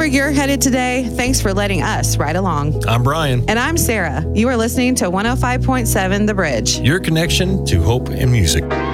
wherever you're headed today, thanks for letting us ride along. I'm Brian. And I'm Sarah. You are listening to 105.7 The Bridge. Your connection to hope and music.